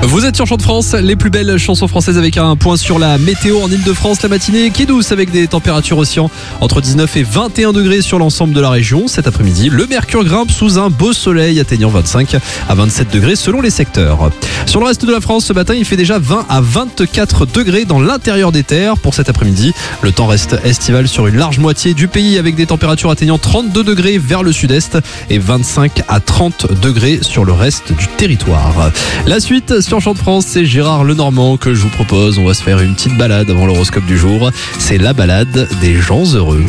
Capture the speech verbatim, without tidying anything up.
Vous êtes sur Chant de France, les plus belles chansons françaises avec un point sur la météo en Ile-de-France. La matinée qui est douce avec des températures oscillant entre dix-neuf et vingt et un degrés sur l'ensemble de la région. Cet après-midi, le mercure grimpe sous un beau soleil atteignant vingt-cinq à vingt-sept degrés selon les secteurs. Sur le reste de la France, ce matin, il fait déjà vingt à vingt-quatre degrés dans l'intérieur des terres. Pour cet après-midi, le temps reste estival sur une large moitié du pays avec des températures atteignant trente-deux degrés vers le sud-est et vingt-cinq à trente degrés sur le reste du territoire. La suite sur Chant de France, c'est Gérard Lenormand que je vous propose. On va se faire une petite balade avant l'horoscope du jour. C'est la balade des gens heureux.